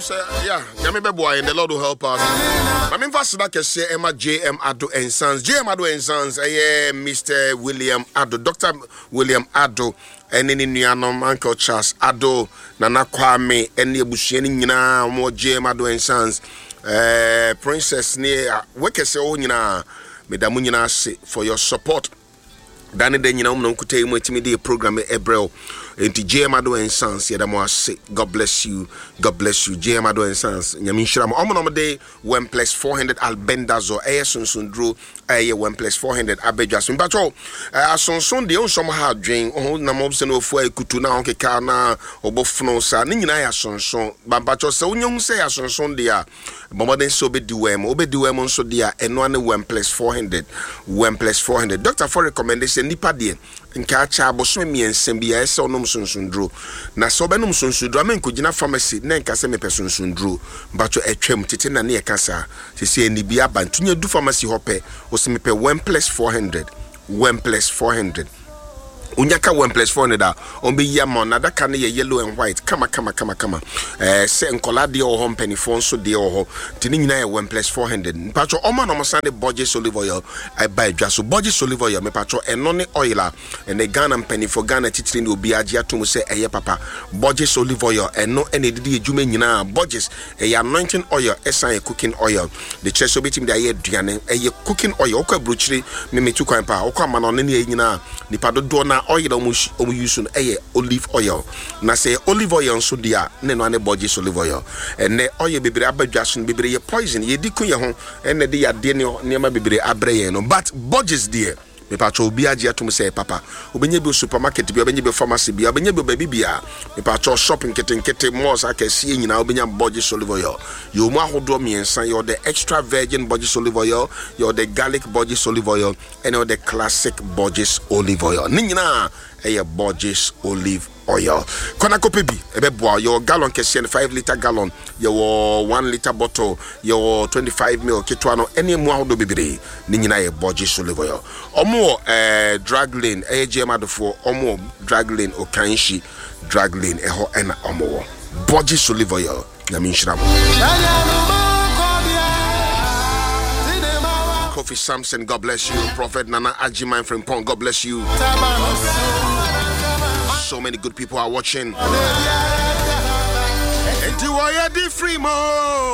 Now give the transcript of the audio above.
say, yeah, Yamibe boy, and the Lord will help us. I mean, first, like I say, Emma J.M. Addo and Sons. J.M. Addo and Sons, Mr. William Addo, Dr. William Addo, and any Nianom, Uncle Charles Addo, Nana Kwame, and the Bushianina, more J.M. Addo and Sons, Princess near Wekese Onina, Medamunina, for your support. Danny Denina, Kutai, Multimedia program, Ebrel. Enti JM Addo and Sons yedamo ase. God bless you. God bless you. JM Addo and Sons. Nyami shiramo. Omo day 1 + 400 albendazo. Sunsun 1 + 400 abedjaso. Mbacho asonson de onsom ha dwen. Na mobse no fu ekutu na onkeka na obofno sa. Ni nyina ya sonson. Mbacho se onye hu se ya sonson de a. Bomoden so obediwem nso de a eno ane 1 + 400. 1 + 400. Doctor for recommendation nipa de nka cha aboso miense bia ese onom sunsundro na so benum sunsundro amenko gina pharmacy na nka se mepe sunsundro bacho etwem tete na ne ekasa sese ni bia bantunya du pharmacy hope o se mepe 1 + 400 1 + 400 Unyaka 1 + 400 on be yamon na that can yellow and white kama say nkola de o hom penifon so de o ho tini nyina 1 + 400 patcho oma no sande Borges olive oil I buy dwa so Borges olive oil me patcho eno ne oil and the Ghana penifo Ghana titiri ni obi age atom say eye papa Borges olive oil eno ene didi edwuma nyina Borges anointing oil esan cooking oil the chest obitim de aye aduane cooking oil okwa bruchiri me metu kwan pa okwa ma no ne nyina nipa do na oil omu use olive oil na say olive oil so dia ne no ane Borges olive oil and ne oil bebre abadwaso bebre ye poison ye diku ye ho ene de ya de ne ma bebre abre ye no but Borges there me patcho obi age atom say papa obenye bi supermarket bi obenye bi pharmacy bi obenye bi baby bia me patcho shopping kete malls akasi nyina obenya Borges olive oil you mu ahodo miensan you the extra virgin Borges olive oil you the garlic Borges olive oil and you the classic Borges olive oil ni nyina Borges olive oil konako pebi ebeboa your gallon kese 5 liter gallon your 1 liter bottle your 25 ml ketwa no ene mu ahodo bebere ni nyina Borges olive oil omo drag lane JM Addo omo drag lane okanshi drag lane eho ena omo Borges olive oil nyami nshiramo Kofi Samson, God bless you. Prophet Nana Ajiman from Pong, God bless you. So many good people are watching. And do I free more?